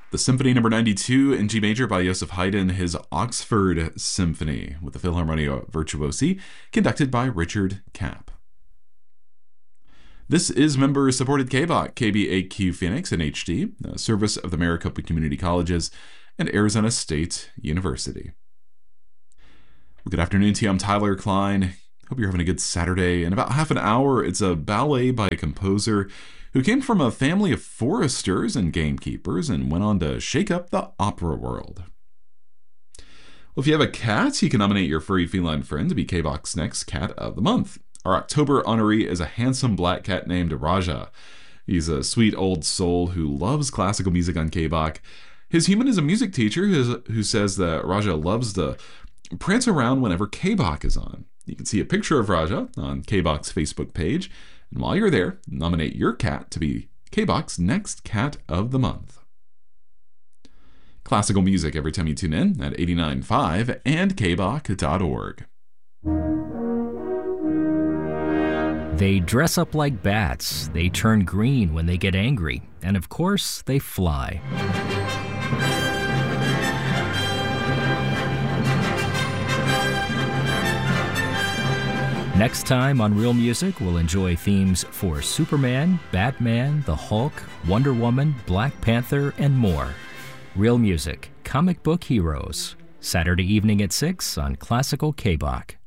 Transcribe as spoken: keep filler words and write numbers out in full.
The Symphony Number ninety-two in G major by Joseph Haydn, his Oxford Symphony with the Philharmonia Virtuosi, conducted by Richard Kapp. This is member-supported K B O C, K B A Q Phoenix in H D, a service of the Maricopa Community Colleges and Arizona State University. Well, good afternoon to you. I'm Tyler Klein. Hope you're having a good Saturday. In about half an hour, it's a ballet by a composer who came from a family of foresters and gamekeepers and went on to shake up the opera world. Well, if you have a cat, you can nominate your furry feline friend to be K B O C's next Cat of the Month. Our October honoree is a handsome black cat named Raja. He's a sweet old soul who loves classical music on K B O C. His human is a music teacher who, who says that Raja loves to prance around whenever K B O C is on. You can see a picture of Raja on K B O C's Facebook page. And while you're there, nominate your cat to be K B O C's next Cat of the Month. Classical music every time you tune in at eighty-nine point five and K B O C dot org. They dress up like bats, they turn green when they get angry, and of course, they fly. Next time on Real Music, we'll enjoy themes for Superman, Batman, the Hulk, Wonder Woman, Black Panther, and more. Real Music, Comic Book Heroes, Saturday evening at six on Classical K B O C.